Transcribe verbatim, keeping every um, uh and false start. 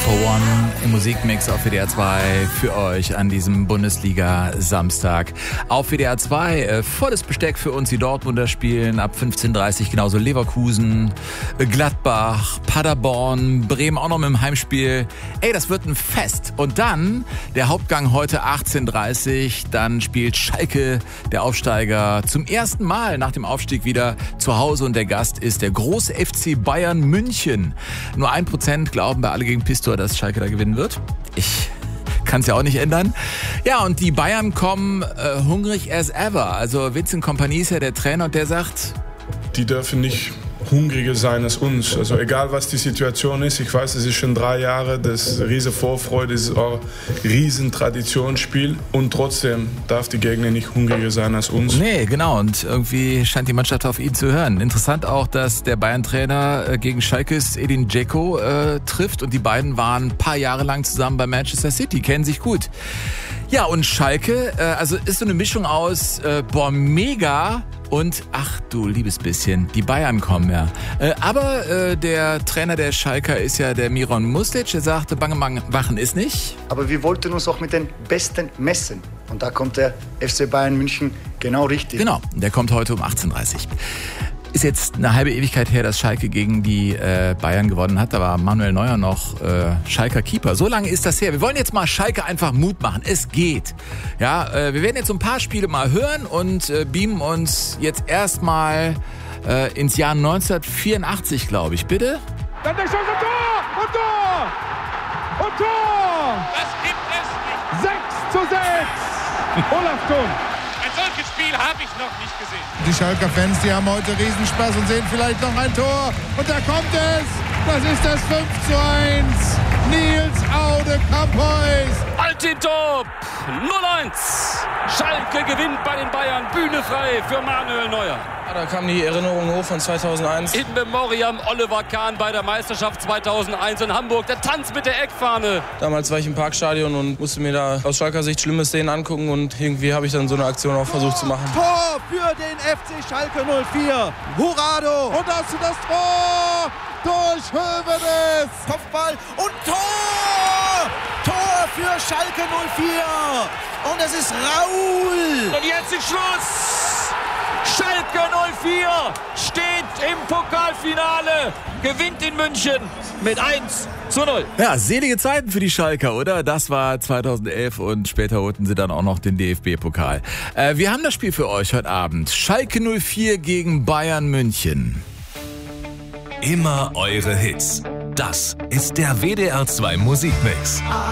for One im Musikmix auf W D R zwei für euch an diesem Bundesliga-Samstag. Auf W D R zwei äh, volles Besteck für uns, die Dortmunder spielen ab fünfzehn Uhr dreißig, genauso Leverkusen, äh, Gladbach, Paderborn, Bremen auch noch mit dem Heimspiel. Ey, das wird ein Fest. Und dann der Hauptgang heute achtzehn Uhr dreißig, dann spielt Schalke, der Aufsteiger, zum ersten Mal nach dem Aufstieg wieder zu Hause und der Gast ist der große F C Bayern München. Nur ein Prozent glauben bei Alle gegen Pistor, dass Schalke da gewinnen wird. Ich kann es ja auch nicht ändern. Ja, und die Bayern kommen äh, hungrig as ever. Also Vincent Kompany ist ja der Trainer und der sagt... Die dürfen nicht hungriger sein als uns. Also egal, was die Situation ist. Ich weiß, es ist schon drei Jahre. Das riesen Vorfreude ist auch ein riesen Traditionsspiel. Und trotzdem darf die Gegner nicht hungriger sein als uns. Nee, genau. Und irgendwie scheint die Mannschaft auf ihn zu hören. Interessant auch, dass der Bayern-Trainer gegen Schalkes Edin Dzeko äh, trifft. Und die beiden waren ein paar Jahre lang zusammen bei Manchester City, kennen sich gut. Ja, und Schalke, äh, also ist so eine Mischung aus, äh, boah, mega und, ach du liebes bisschen, die Bayern kommen ja. Äh, aber äh, der Trainer der Schalker ist ja der Miron Mustic, der sagte, bange machen ist nicht. Aber wir wollten uns auch mit den Besten messen. Und da kommt der F C Bayern München genau richtig. Genau, der kommt heute um achtzehn Uhr dreißig. Ist jetzt eine halbe Ewigkeit her, dass Schalke gegen die äh, Bayern gewonnen hat. Da war Manuel Neuer noch äh, Schalker Keeper. So lange ist das her. Wir wollen jetzt mal Schalke einfach Mut machen. Es geht. Ja, äh, wir werden jetzt so ein paar Spiele mal hören und äh, beamen uns jetzt erstmal äh, ins Jahr neunzehnhundertvierundachtzig, glaube ich. Bitte? Dann der Schuss und Tor! Und Tor! Und Tor! Das gibt es nicht. sechs zu sechs! Olaf Thun. Ein solches Spiel habe ich noch nicht gesehen. Die Schalker Fans, die haben heute Riesenspaß und sehen vielleicht noch ein Tor. Und da kommt es. Das ist das fünf zu eins. Nils Aude Kamphuis. Altintop. null eins. Schalke gewinnt bei den Bayern. Bühne frei für Manuel Neuer. Da kam die Erinnerung hoch von zweitausendeins. In Memoriam Oliver Kahn bei der Meisterschaft zweitausendeins in Hamburg. Der Tanz mit der Eckfahne. Damals war ich im Parkstadion und musste mir da aus Schalker Sicht schlimme Szenen angucken. Und irgendwie habe ich dann so eine Aktion auch versucht zu machen. Tor für den F C Schalke null vier. Hurrado. Und das ist das Tor durch Hövedes. Kopfball und Tor. Tor für Schalke null vier. Und es ist Raul. Und jetzt ist Schluss. Schalke null vier steht im Pokalfinale, gewinnt in München mit eins zu null. Ja, selige Zeiten für die Schalker, oder? Das war zweitausendelf und später holten sie dann auch noch den D F B-Pokal. Äh, wir haben das Spiel für euch heute Abend. Schalke null vier gegen Bayern München. Immer eure Hits. Das ist der W D R zwei Musikmix.